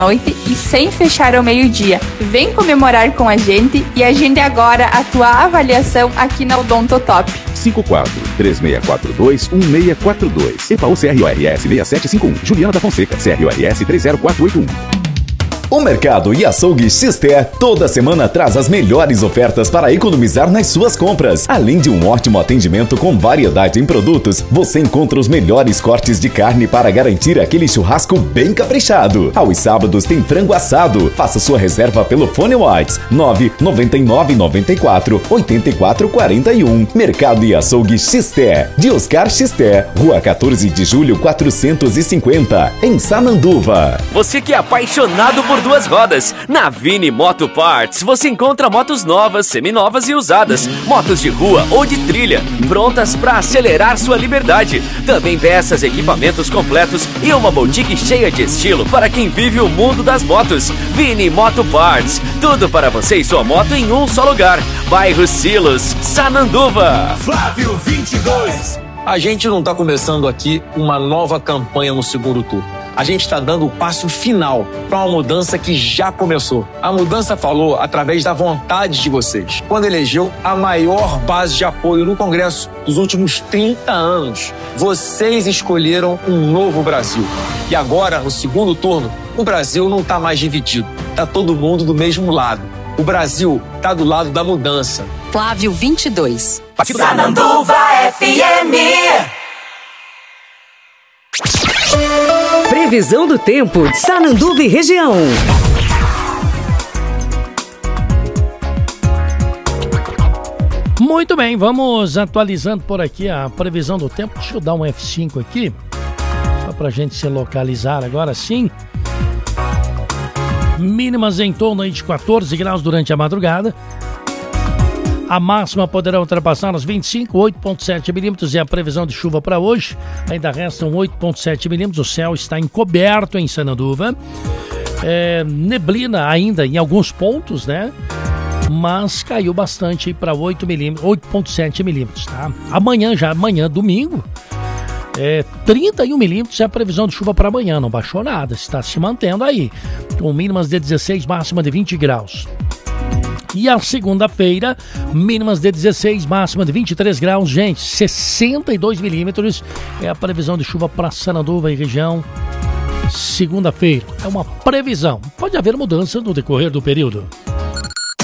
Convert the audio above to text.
noite e sem fechar ao meio-dia. Vem comemorar com a gente e agende agora a tua avaliação aqui na Odontotop. 54-3642-1642. EPAU CRORS 6751. Juliana da Fonseca, CRORS 30481. O Mercado e Açougue X-Ter toda semana traz as melhores ofertas para economizar nas suas compras. Além de um ótimo atendimento com variedade em produtos, você encontra os melhores cortes de carne para garantir aquele churrasco bem caprichado. Aos sábados tem frango assado. Faça sua reserva pelo fone WhatsApp 99994-8441. Mercado e Açougue X-Ter, de Oscar X-Ter, Rua 14 de Julho 450, em Sananduva. Você que é apaixonado por duas rodas, na Vini Moto Parts você encontra motos novas, seminovas e usadas, motos de rua ou de trilha, prontas para acelerar sua liberdade. Também peças, equipamentos completos e uma boutique cheia de estilo para quem vive o mundo das motos. Vini Moto Parts, tudo para você e sua moto em um só lugar. Bairro Silos, Sananduva. Flávio 22. A gente não está começando aqui uma nova campanha no segundo turno. A gente está dando o passo final para uma mudança que já começou. A mudança falou através da vontade de vocês, quando elegeu a maior base de apoio no Congresso dos últimos 30 anos. Vocês escolheram um novo Brasil. E agora, no segundo turno, o Brasil não está mais dividido. Está todo mundo do mesmo lado. O Brasil está do lado da mudança. Flávio 22. Sananduva FM. Previsão do tempo de Sananduva e região. Muito bem, vamos atualizando por aqui a previsão do tempo. Deixa eu dar um F5 aqui, só pra gente se localizar agora sim. Mínimas em torno aí de 14 graus durante a madrugada. A máxima poderá ultrapassar os 25, 8,7 milímetros é a previsão de chuva para hoje. Ainda restam 8,7 milímetros, o céu está encoberto em Sananduva. Neblina ainda em alguns pontos, né? Mas caiu bastante para 8,7 milímetros, tá? Amanhã, domingo, 31 milímetros é a previsão de chuva para amanhã, não baixou nada, está se mantendo aí, com mínimas de 16, máxima de 20 graus. E a segunda-feira, mínimas de 16, máxima de 23 graus. Gente, 62 milímetros é a previsão de chuva para Sananduva e região. Segunda-feira, é uma previsão. Pode haver mudança no decorrer do período.